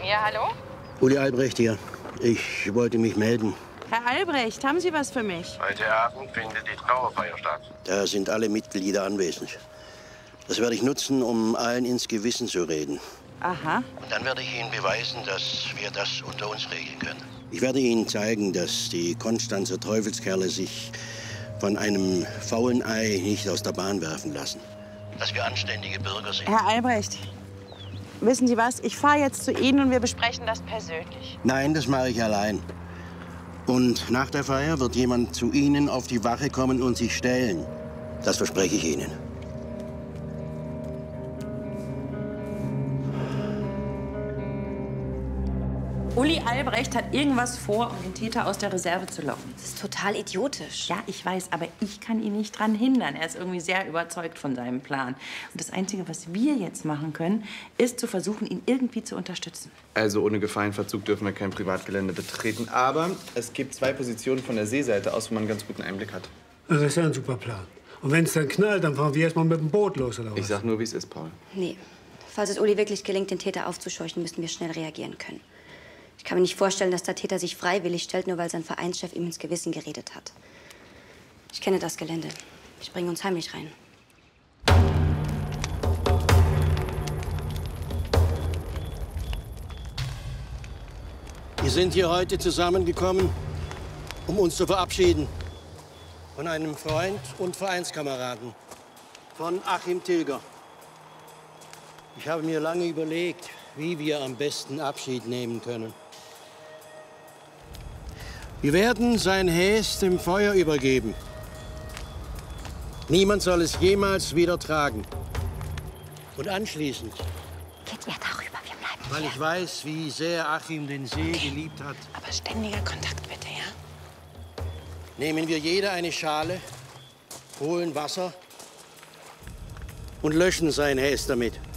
Ja, hallo? Uli Albrecht hier. Ich wollte mich melden. Herr Albrecht, haben Sie was für mich? Heute Abend findet die Trauerfeier statt. Da sind alle Mitglieder anwesend. Das werde ich nutzen, um allen ins Gewissen zu reden. Aha. Und dann werde ich Ihnen beweisen, dass wir das unter uns regeln können. Ich werde Ihnen zeigen, dass die Konstanzer Teufelskerle sich von einem faulen Ei nicht aus der Bahn werfen lassen. Dass wir anständige Bürger sind. Herr Albrecht, wissen Sie was? Ich fahre jetzt zu Ihnen und wir besprechen das persönlich. Nein, das mache ich allein. Und nach der Feier wird jemand zu Ihnen auf die Wache kommen und sich stellen. Das verspreche ich Ihnen. Uli Albrecht hat irgendwas vor, um den Täter aus der Reserve zu locken. Das ist total idiotisch. Ja, ich weiß, aber ich kann ihn nicht dran hindern. Er ist irgendwie sehr überzeugt von seinem Plan. Und das Einzige, was wir jetzt machen können, ist zu versuchen, ihn irgendwie zu unterstützen. Also ohne Gefahrenverzug dürfen wir kein Privatgelände betreten. Aber es gibt 2 Positionen von der Seeseite aus, wo man einen ganz guten Einblick hat. Das ist ja ein super Plan. Und wenn es dann knallt, dann fahren wir erst mal mit dem Boot los, oder was? Ich sag nur, wie es ist, Paul. Nee. Falls es Uli wirklich gelingt, den Täter aufzuscheuchen, müssen wir schnell reagieren können. Ich kann mir nicht vorstellen, dass der Täter sich freiwillig stellt, nur weil sein Vereinschef ihm ins Gewissen geredet hat. Ich kenne das Gelände. Ich bringe uns heimlich rein. Wir sind hier heute zusammengekommen, um uns zu verabschieden von einem Freund und Vereinskameraden, von Achim Tilger. Ich habe mir lange überlegt, wie wir am besten Abschied nehmen können. Wir werden sein Häs dem Feuer übergeben. Niemand soll es jemals wieder tragen. Und anschließend, Geht ihr darüber, wir bleiben weil ich weiß, wie sehr Achim den See geliebt hat, Aber ständiger Kontakt bitte, ja? nehmen wir jeder eine Schale, holen Wasser und löschen sein Häs damit.